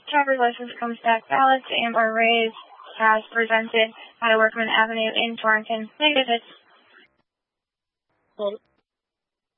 Driverless comes back ballots and/or raised as presented at Workman Avenue in Torrington. Negative.